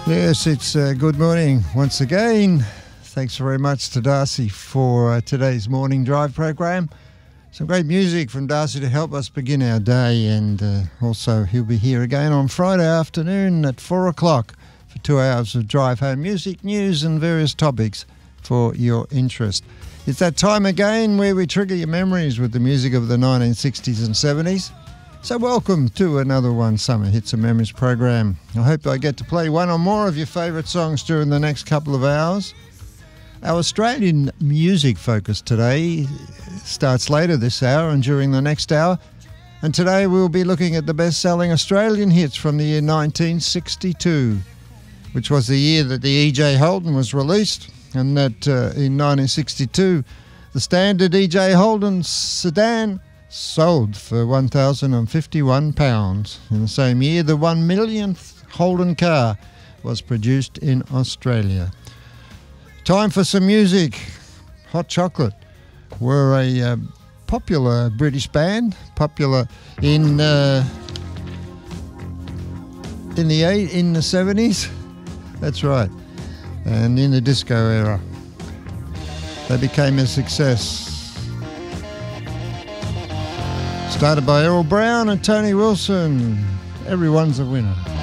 Yes, it's good morning once again. Thanks very much to Darcy for today's morning drive program. Some great music from Darcy to help us begin our day, and also he'll be here again on Friday afternoon at 4 o'clock for 2 hours of drive home music, news and various topics for your interest. It's that time again where we trigger your memories with the music of the 1960s and 70s. So welcome to another One Summer Hits and Memories program. I hope I get to play one or more of your favourite songs during the next couple of hours. Our Australian music focus today starts later this hour and during the next hour. And today we'll be looking at the best-selling Australian hits from the year 1962, which was the year that the E.J. Holden was released, and that in 1962 the standard E.J. Holden sedan sold for £1,051. In the same year, the 1 millionth Holden car was produced in Australia. Time for some music. Hot Chocolate were a popular British band, popular in the 70s. That's right, and in the disco era, they became a success. Started by Earl Brown and Tony Wilson. Everyone's a winner.